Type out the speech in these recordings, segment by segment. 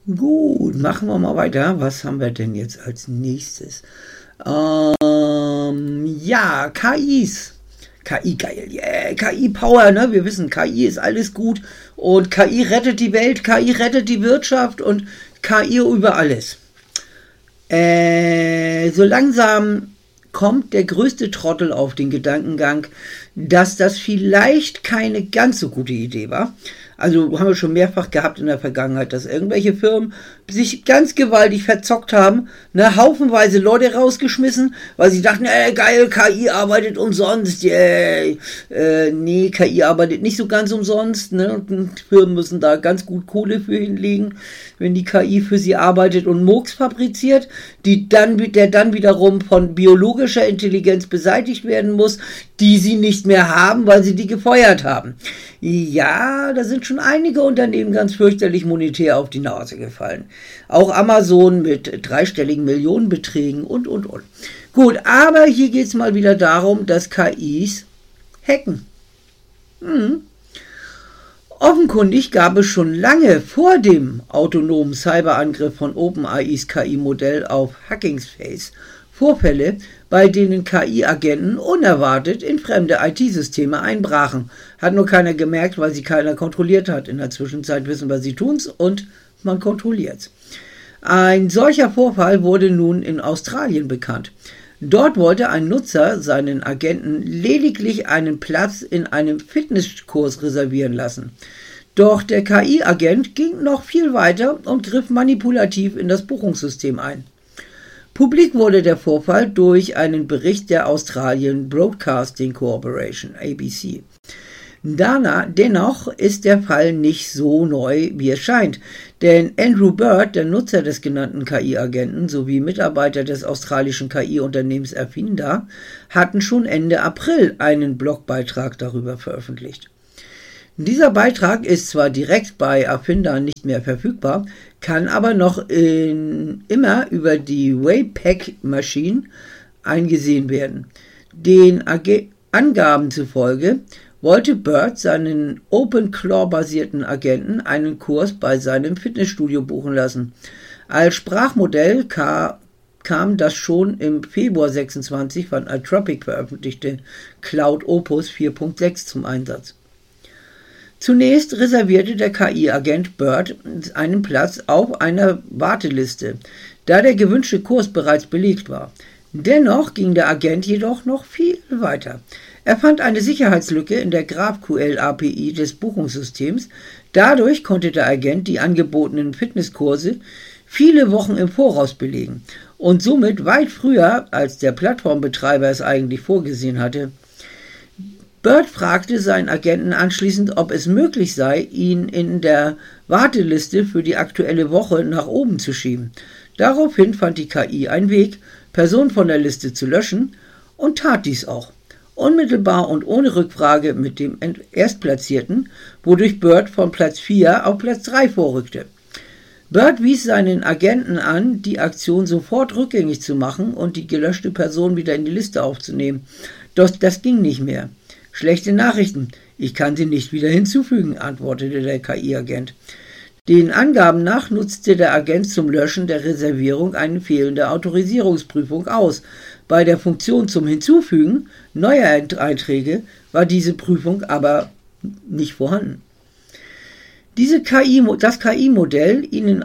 Gut, machen wir mal weiter. Was haben wir denn jetzt als nächstes? Ja, KIs. KI geil, yeah, KI Power, ne? Wir wissen, KI ist alles gut und KI rettet die Welt, KI rettet die Wirtschaft und KI über alles. So langsam kommt der größte Trottel auf den Gedankengang, dass das vielleicht keine ganz so gute Idee war. Also haben wir schon mehrfach gehabt in der Vergangenheit, dass irgendwelche Firmen sich ganz gewaltig verzockt haben, ne, haufenweise Leute rausgeschmissen, weil sie dachten, geil, KI arbeitet umsonst, nee, KI arbeitet nicht so ganz umsonst, ne, und Firmen müssen da ganz gut Kohle für hinlegen, wenn die KI für sie arbeitet und Murks fabriziert, der dann wiederum von biologischer Intelligenz beseitigt werden muss, die sie nicht mehr haben, weil sie die gefeuert haben. Ja, da sind schon einige Unternehmen ganz fürchterlich monetär auf die Nase gefallen. Auch Amazon mit dreistelligen Millionenbeträgen und. Gut, aber hier geht es mal wieder darum, dass KIs hacken. Offenkundig gab es schon lange vor dem autonomen Cyberangriff von OpenAIs KI-Modell auf Hackingspace Vorfälle, bei denen KI-Agenten unerwartet in fremde IT-Systeme einbrachen. Hat nur keiner gemerkt, weil sie keiner kontrolliert hat. In der Zwischenzeit wissen wir, sie tun's und man kontrolliert's. Ein solcher Vorfall wurde nun in Australien bekannt. Dort wollte ein Nutzer seinen Agenten lediglich einen Platz in einem Fitnesskurs reservieren lassen. Doch der KI-Agent ging noch viel weiter und griff manipulativ in das Buchungssystem ein. Publik wurde der Vorfall durch einen Bericht der Australian Broadcasting Corporation, ABC. Dennoch ist der Fall nicht so neu, wie es scheint, denn Andrew Bird, der Nutzer des genannten KI-Agenten sowie Mitarbeiter des australischen KI-Unternehmens Erfinda, hatten schon Ende April einen Blogbeitrag darüber veröffentlicht. Dieser Beitrag ist zwar direkt bei Erfinda nicht mehr verfügbar, kann aber noch immer über die Wayback Machine eingesehen werden. Den Angaben zufolge wollte Bird seinen OpenClaw-basierten Agenten einen Kurs bei seinem Fitnessstudio buchen lassen. Als Sprachmodell kam das schon im Februar 26 von Anthropic veröffentlichte Cloud Opus 4.6 zum Einsatz. Zunächst reservierte der KI-Agent Bird einen Platz auf einer Warteliste, da der gewünschte Kurs bereits belegt war. Dennoch ging der Agent jedoch noch viel weiter. Er fand eine Sicherheitslücke in der GraphQL-API des Buchungssystems. Dadurch konnte der Agent die angebotenen Fitnesskurse viele Wochen im Voraus belegen und somit weit früher, als der Plattformbetreiber es eigentlich vorgesehen hatte. Bird fragte seinen Agenten anschließend, ob es möglich sei, ihn in der Warteliste für die aktuelle Woche nach oben zu schieben. Daraufhin fand die KI einen Weg, Personen von der Liste zu löschen und tat dies auch. Unmittelbar und ohne Rückfrage mit dem Erstplatzierten, wodurch Bird von Platz 4 auf Platz 3 vorrückte. Bird wies seinen Agenten an, die Aktion sofort rückgängig zu machen und die gelöschte Person wieder in die Liste aufzunehmen. Doch das ging nicht mehr. Schlechte Nachrichten, ich kann sie nicht wieder hinzufügen, antwortete der KI-Agent. Den Angaben nach nutzte der Agent zum Löschen der Reservierung eine fehlende Autorisierungsprüfung aus. Bei der Funktion zum Hinzufügen neuer Einträge war diese Prüfung aber nicht vorhanden. Das KI-Modelle ihnen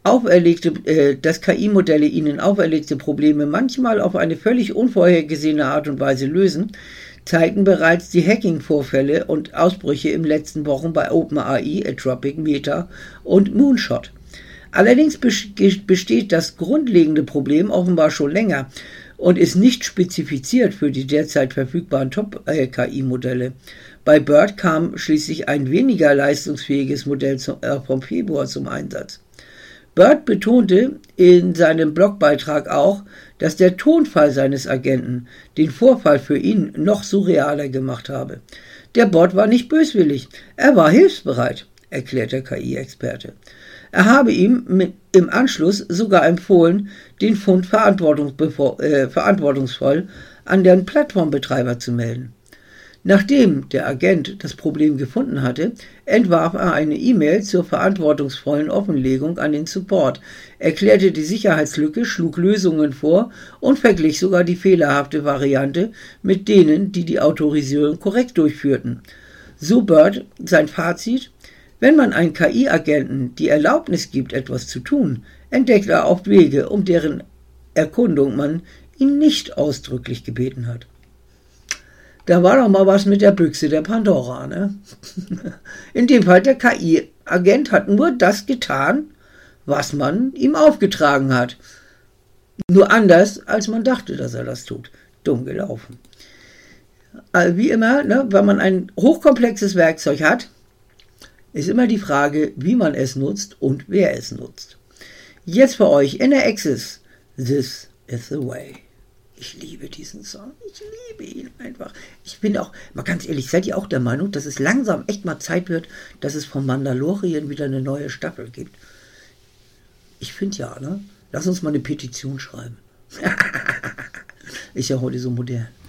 auferlegte Probleme manchmal auf eine völlig unvorhergesehene Art und Weise lösen, zeigten bereits die Hacking-Vorfälle und Ausbrüche in den letzten Wochen bei OpenAI, Anthropic, Meta und Moonshot. Allerdings besteht das grundlegende Problem offenbar schon länger und ist nicht spezifiziert für die derzeit verfügbaren Top-KI-Modelle. Bei Bird kam schließlich ein weniger leistungsfähiges Modell vom Februar zum Einsatz. Bird betonte in seinem Blogbeitrag auch, dass der Tonfall seines Agenten den Vorfall für ihn noch surrealer gemacht habe. Der Bot war nicht böswillig, er war hilfsbereit, erklärt der KI-Experte. Er habe ihm im Anschluss sogar empfohlen, den Fund verantwortungsvoll an den Plattformbetreiber zu melden. Nachdem der Agent das Problem gefunden hatte, entwarf er eine E-Mail zur verantwortungsvollen Offenlegung an den Support, erklärte die Sicherheitslücke, schlug Lösungen vor und verglich sogar die fehlerhafte Variante mit denen, die die Autorisierung korrekt durchführten. So Bird sein Fazit: Wenn man einem KI-Agenten die Erlaubnis gibt, etwas zu tun, entdeckt er oft Wege, um deren Erkundung man ihn nicht ausdrücklich gebeten hat. Da war doch mal was mit der Büchse der Pandora, ne? In dem Fall der KI-Agent hat nur das getan, was man ihm aufgetragen hat. Nur anders, als man dachte, dass er das tut. Dumm gelaufen. Also wie immer, ne, wenn man ein hochkomplexes Werkzeug hat, ist immer die Frage, wie man es nutzt und wer es nutzt. Jetzt für euch in der Axis. This is the way. Ich liebe diesen Song. Ich liebe ihn einfach. Ich bin auch, mal ganz ehrlich, seid ihr auch der Meinung, dass es langsam echt mal Zeit wird, dass es vom Mandalorian wieder eine neue Staffel gibt? Ich finde ja, ne? Lass uns mal eine Petition schreiben. Ist ja heute so modern.